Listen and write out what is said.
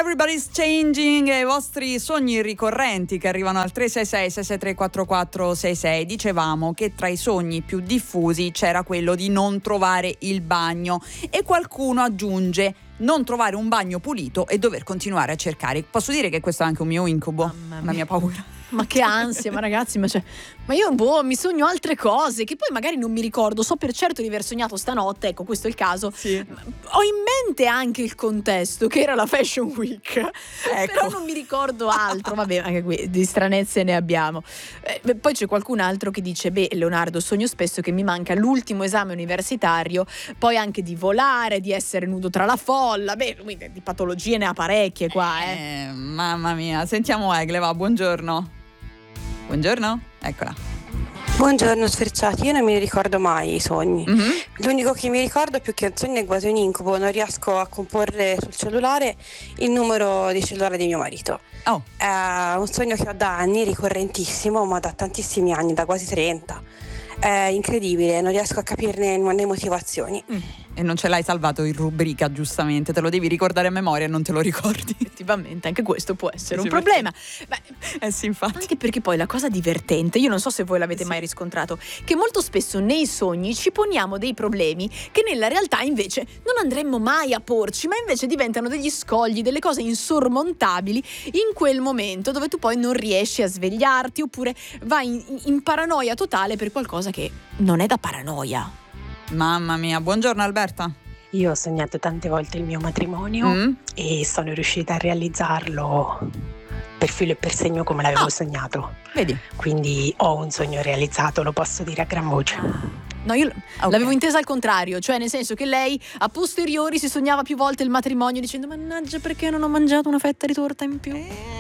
Everybody's Changing e i vostri sogni ricorrenti che arrivano al 366-663-4466. Dicevamo che tra i sogni più diffusi c'era quello di non trovare il bagno e qualcuno aggiunge non trovare un bagno pulito e dover continuare a cercare. Posso dire che questo è anche un mio incubo, la mia paura. Ma che ansia, ma ragazzi, ma io mi sogno altre cose che poi magari non mi ricordo. So per certo di aver sognato stanotte, ecco, questo è il caso. Sì. Ho in mente anche il contesto, che era la Fashion Week, ecco. Però non mi ricordo altro. Vabbè, anche qui di stranezze ne abbiamo. Poi c'è qualcun altro che dice: Leonardo, sogno spesso che mi manca l'ultimo esame universitario, poi anche di volare, di essere nudo tra la folla. Lui di patologie ne ha parecchie qua, Mamma mia, sentiamo Egle, va, buongiorno. Buongiorno, eccola. Buongiorno sferzati, io non mi ricordo mai i sogni. Mm-hmm. L'unico che mi ricordo più che un sogno è quasi un incubo, non riesco a comporre sul cellulare il numero di cellulare di mio marito. Oh. È un sogno che ho da anni, ricorrentissimo, ma da tantissimi anni, da quasi 30. È incredibile, non riesco a capirne le motivazioni. E non ce l'hai salvato in rubrica, giustamente, te lo devi ricordare a memoria e non te lo ricordi. Effettivamente anche questo può essere Sì, un problema. sì, infatti. Anche perché poi la cosa divertente, io non so se voi l'avete mai riscontrato, che molto spesso nei sogni ci poniamo dei problemi che nella realtà invece non andremmo mai a porci, ma invece diventano degli scogli, delle cose insormontabili in quel momento dove tu poi non riesci a svegliarti oppure vai in paranoia totale per qualcosa che non è da paranoia. Mamma mia, buongiorno Alberta. Io ho sognato tante volte il mio matrimonio e sono riuscita a realizzarlo per filo e per segno come l'avevo sognato. Vedi? Quindi ho un sogno realizzato, lo posso dire a gran voce. No, io l'avevo intesa al contrario, cioè nel senso che lei a posteriori si sognava più volte il matrimonio dicendo: mannaggia, perché non ho mangiato una fetta di torta in più?